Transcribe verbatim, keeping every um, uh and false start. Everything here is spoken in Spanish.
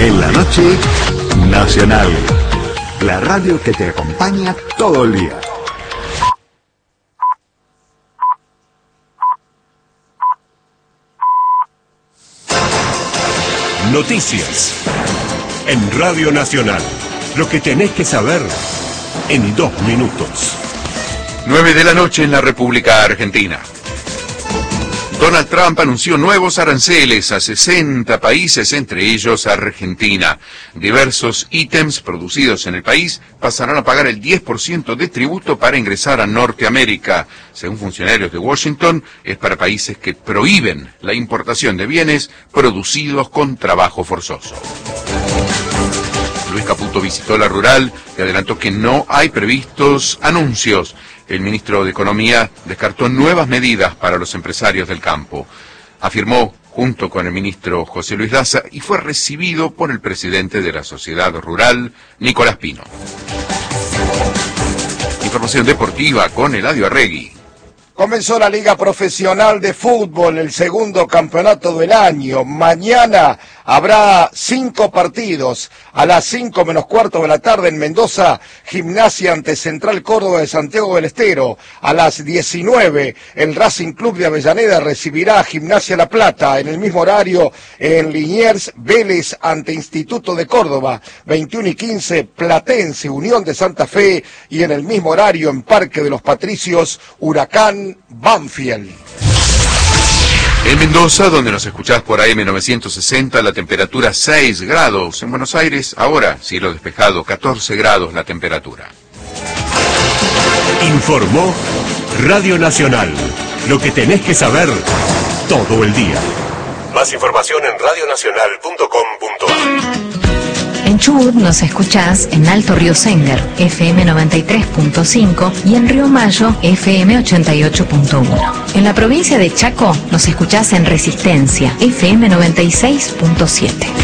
En la noche, Nacional. La radio que te acompaña todo el día. Noticias. En Radio Nacional. Lo que tenés que saber en dos minutos. nueve de la noche en la República Argentina. Donald Trump anunció nuevos aranceles a sesenta países, entre ellos Argentina. Diversos ítems producidos en el país pasarán a pagar el diez por ciento de tributo para ingresar a Norteamérica. Según funcionarios de Washington, es para países que prohíben la importación de bienes producidos con trabajo forzoso. Luis Caputo visitó la rural y adelantó que no hay previstos anuncios. El ministro de Economía descartó nuevas medidas para los empresarios del campo. Afirmó, junto con el ministro José Luis Daza, y fue recibido por el presidente de la Sociedad Rural, Nicolás Pino. Información deportiva con Eladio Arregui. Comenzó la Liga Profesional de Fútbol, el segundo campeonato del año. Mañana habrá cinco partidos. A las cinco menos cuarto de la tarde en Mendoza, Gimnasia ante Central Córdoba de Santiago del Estero. A las diecinueve, el Racing Club de Avellaneda recibirá a Gimnasia La Plata. En el mismo horario, en Liniers, Vélez ante Instituto de Córdoba. veintiuno y quince, Platense, Unión de Santa Fe. Y en el mismo horario, en Parque de los Patricios, Huracán Banfield. En Mendoza, donde nos escuchás por A M novecientos sesenta, la temperatura seis grados. En Buenos Aires, ahora, cielo despejado, catorce grados la temperatura. Informó Radio Nacional. Lo que tenés que saber todo el día. Más información en radio nacional punto com punto a r. En Chubut nos escuchás en Alto Río Senger, F M noventa y tres punto cinco, y en Río Mayo, F M ochenta y ocho punto uno. En la provincia de Chaco nos escuchás en Resistencia, F M noventa y seis punto siete.